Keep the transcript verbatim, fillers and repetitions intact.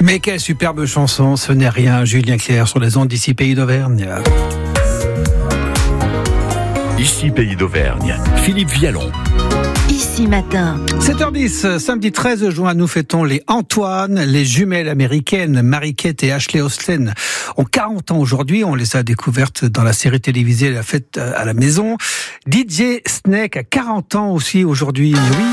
Mais quelle superbe chanson, ce n'est rien, Julien Clerc sur les ondes d'ici Pays d'Auvergne. Ici Pays d'Auvergne, Philippe Vialon. Ici matin. sept heures dix, samedi treize juin, nous fêtons les Antoine, les jumelles américaines Marie-Kate et Ashley Olsen ont quarante ans aujourd'hui. On les a découvertes dans la série télévisée La Fête à la Maison. D J Snake a quarante ans aussi aujourd'hui. Oui.